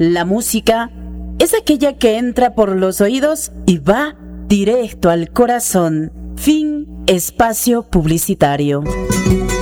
La música es aquella que entra por los oídos y va directo al corazón. Fin espacio publicitario.